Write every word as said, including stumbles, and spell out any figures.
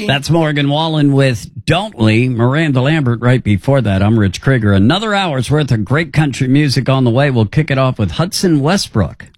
We? That's Morgan Wallen with Don't We? Miranda Lambert right before that. I'm Rich Krieger. Another hour's worth of great country music on the way. We'll kick it off with Hudson Westbrook.